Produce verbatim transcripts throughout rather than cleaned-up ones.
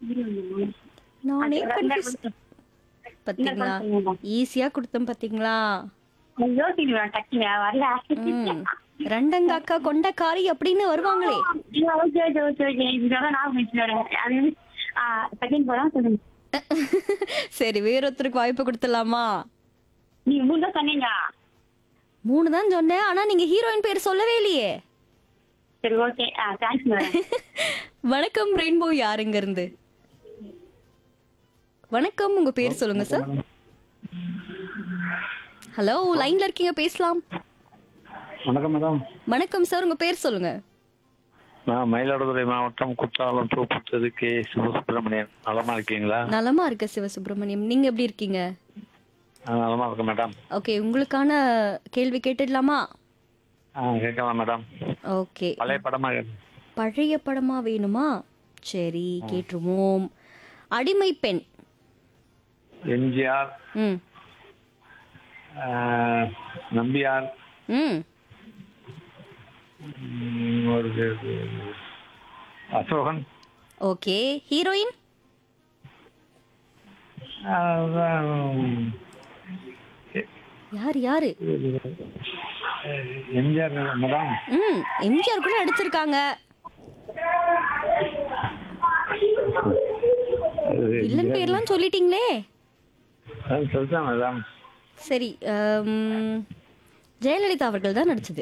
நானே அது கன்ஃபியூஸ். ரெண்டா பாத்தீங்களா? ஈஸியா கொடுத்தேன் பாத்தீங்களா? யோசிக்கிறேன் டக்குனு வரல. ம். ரெண்டங்காக்கா கொண்டக்காரி அப்படின்னு வருவாங்களே. ஓகே ஓகே ஓகே ஓகே இதோட நான் முடிச்சுறேன். அது செகண்ட் போலாம் சொல்லுங்க. சரி, வேறொருத்தருக்கு வாய்ப்பு கொடுத்துடலாமா? நீங்க மூணு தான் சொன்னீங்க. மூணு தான் சொன்னேன். ஆனா நீங்க ஹீரோயின் பேர் சொல்லவே இல்லையே. சரி ஓகே தேங்க்ஸ் மேடம். வணக்கம் ரெயின்போ, யாருங்க இருந்து? வணக்கம், உங்க பேர் சொல்லுங்க சார். ஹலோ, லைன்ல இருக்கீங்க, பேசலாம். வணக்கம் மேடம். வணக்கம் சார், உங்க பேர் சொல்லுங்க. நான் மயிலாடுதுறை மாவட்டம் குற்றாலம் தூப்புத்தது கே சிவசுப்பிரமணியன். நலமா இருக்கீங்களா? நலமா இருக்க சிவசுப்பிரமணியம், நீங்க எப்படி இருக்கீங்க? ஆ, நலமா இருக்கேன் மேடம். ஓகே, உங்களுக்கான கேள்வி கேட்டுடலாமா? ஆ, கேட்கலாம் மேடம். ஓகே, பழைய படமா கேட்க- பழைய படமா வேணுமா? சரி, கேட்டுருவோம். அடிமை பெண். எம்ஜிஆர், ம் ஆ, நம்பியார், ம் ம், ஒரு பேரு, அசோகன், ஓகே. ஹீரோயின்? ஆ, அதான், யார் யாரு? எம்ஜிஆர் மேடம். ம் எம்ஜிஆர் கூட நடிச்சிருக்காங்க. வில்லன் பேர்லாம் சொல்லிட்டீங்களே. அது சொல்லிட்டேன் மேடம். சரி, அம், ஜெயலலிதா அவர்கள் தான் நடிச்சது.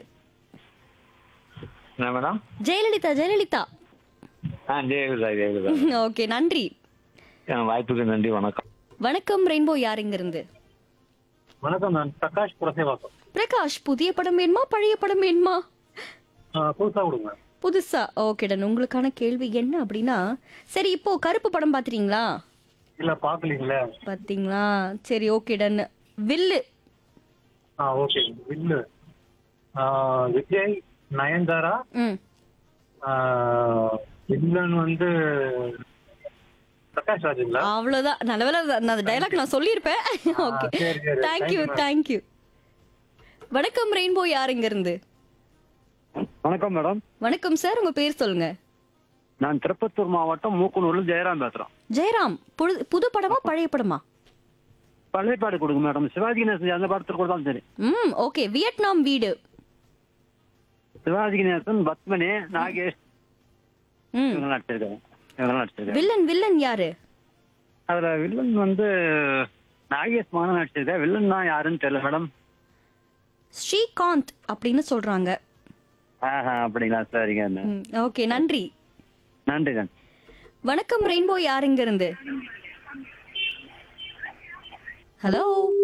என்ன மேடம்? ஜெயலலிதா ஜெயலலிதா. ஆ, ஜெயலலிதா ஜெயலலிதா. ஓகே, நன்றி. என் வாய்ப்புக்கு நன்றி. வணக்கம். வணக்கம் ரெயின்போ, யார் இங்க இருந்து? வணக்கம், நான் பிரகாஷ் புரசேவாக்கம். பிரகாஷ், புதிய படம் வேணுமா பழைய படம் வேணுமா? புதுசா விடுங்க. புதுசா. Okay done. உங்களுக்கான கேள்வி என்ன அப்படின்னா, சரி இப்போ கருப்பு படம் பாத்துறீங்களா? இல்ல பாக்கலீங்களே. பாத்தீங்களா? சரி, ஓகே டன். வில்லு. ஆ ஓகே. வில்லு ஆ, விஜய், நயன்தாரா. ம் ஆ, வில்லன் வந்து பிரகாஷ் ராஜுங்களா? அவ்வளவுதான். நல்லவேளை நான் அந்த டைலாக் நான் சொல்லியிருப்பேன். ஓகே, சரி, சரி. Thank you Thank you, thank you. வணக்கம் ரெயின்போ, யார் இங்க இருந்து? வணக்கம் மேடம். வணக்கம் சார், உங்க பேர் சொல்லுங்க. நான் திருப்பத்தூர் மாவட்டம் மூக்கனூர்ல ஜெயராம் பேசுறேன். ஜெயராம். புது- புது படமா பழைய படமா? பழைய பாடு கொடுங்க மேடம். சிவாஜி கணேசன் அந்த படத்தில் கொடுத்தாலும் சரி. ம் ஓகே. வியட்நாம் வீடு. சிவாஜி கணேசன், பத்மனி, நாகேஷ் ம் இவங்க நடிச்சிருக்காங்க. இவங்க நடிச்சிருக்காங்க. வில்லன் வில்லன் யாரு? அதுல வில்லன் வந்து நாகேஷ் மான நடிச்சிருக்கா. வில்லன் தான் யாருன்னு தெரியல மேடம். ஸ்ரீகாந்த் அப்படின்னு சொல்றாங்க. ஆஹா, அப்படிங்களா? சரிங்க. ம் ஓகே, நன்றி. நன்றிங்க. வணக்கம் ரெயின்போ, யார் இங்க இருந்து? ஹலோ,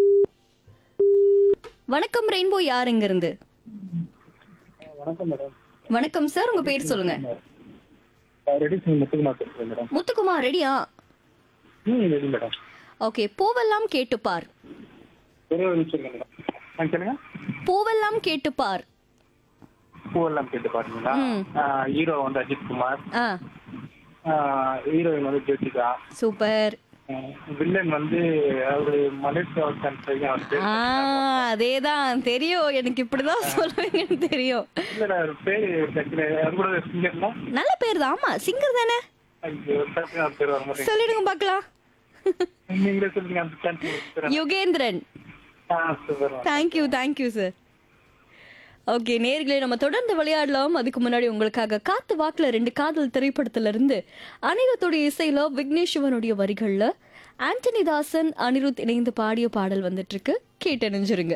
வணக்கம் ரெயின்போ, யார் இங்க இருந்து? வணக்கம் மேடம். வணக்கம் சார், உங்க பேர் சொல்லுங்க. ரெடி முத்துக்குமார் பேசுறேன் மேடம். முத்துக்குமார், ரெடியா? ம் ரெடி மேடம். ஓகே. பூவெல்லாம் கேட்டுப்பார். ஒரே ஒரு நிமிஷம் இருங்க மேடம். ஆ, சொல்லுங்க. பூவெல்லாம் கேட்டுப்பார். பூவெல்லாம் கேட்டு பாத்தீங்களா? ம். ஹீரோ வந்து அஜித் குமார், ஆ ஹீரோயின் வந்து ஜோதிகா, சூப்பர். வில்லன் வந்து அவரு மலேசியா வந்து ஆ அதேதான் தெரியும். எனக்கு இப்படிதான் சொல்லுவீங்கன்னு தெரியும். இல்ல ஒரு பேரு டக்குனு அது கூட சிங்கர்னா நல்ல பேர் தான். ஆமா, சிங்கர் தானே. டக்குனு அது பேர் வர மாட்டேங்குது. சொல்லிடுங்க பார்க்கலாம். நீங்களே சொல்லுங்க அந்த சான்ஸ். யுகேந்திரன். ஆ super. Thank you thank you sir. Okay நேர்களே, நம்ம தொடர்ந்து விளையாடலாம். அதுக்கு முன்னாடி உங்களுக்காக காத்து வாக்குல ரெண்டு காதல் திரைப்படத்துல இருந்து அனிருத்துடைய இசையில விக்னேஷ் சிவனுடைய வரிகள்ல ஆண்டனி தாசன் அனிருத் இணைந்து பாடிய பாடல் வந்துட்டு இருக்கு. கேட்டு நினைஞ்சிருங்க.